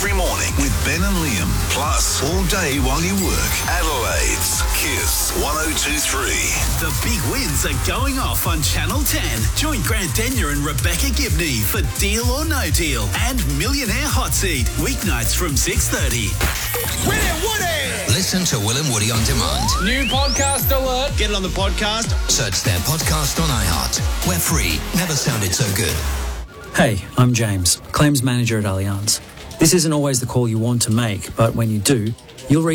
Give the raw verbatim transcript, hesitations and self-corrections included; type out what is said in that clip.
every morning with Ben and Liam. Plus, all day while you work. Adelaide's Kiss one oh two three. The big wins are going off on Channel ten. Join Grant Denyer and Rebecca Gibney for Deal or No Deal and Millionaire Hot Seat. Weeknights from six thirty. Will and Woody! Listen to Will and Woody on demand. New podcast alert. Get it on the podcast. Search their podcast on iHeart. We're free. Never sounded so good. Hey, I'm James, Claims Manager at Allianz. This isn't always the call you want to make, but when you do, you'll